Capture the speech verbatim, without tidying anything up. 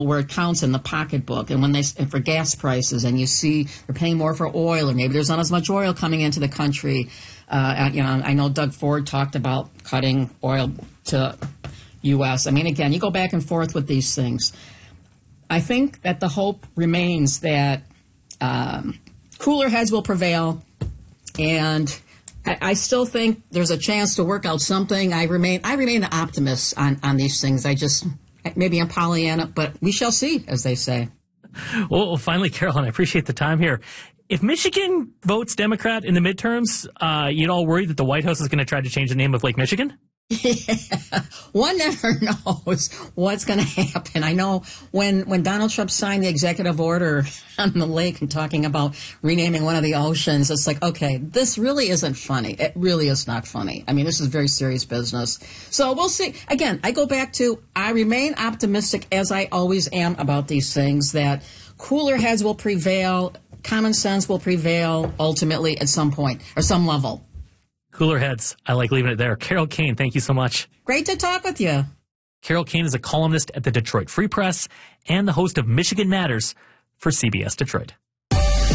where it counts in the pocketbook, and when they and for gas prices, and you see they're paying more for oil, or maybe there's not as much oil coming into the country. Uh, you know, I know Doug Ford talked about cutting oil to U S. I mean, again, you go back and forth with these things. I think that the hope remains that um, cooler heads will prevail, and I, I still think there's a chance to work out something. I remain I remain an optimist on, on these things. I just, maybe I'm Pollyanna, but we shall see, as they say. Well, finally, Carolyn, I appreciate the time here. If Michigan votes Democrat in the midterms, uh, you all worried that the White House is going to try to change the name of Lake Michigan? Yeah, one never knows what's going to happen. I know when, when Donald Trump signed the executive order on the lake and talking about renaming one of the oceans, it's like, okay, this really isn't funny. It really is not funny. I mean, this is very serious business. So we'll see. Again, I go back to, I remain optimistic, as I always am about these things, that cooler heads will prevail, common sense will prevail ultimately at some point or some level. Cooler heads. I like leaving it there. Carol Kane, thank you so much. Great to talk with you. Carol Kane is a columnist at the Detroit Free Press and the host of Michigan Matters for C B S Detroit.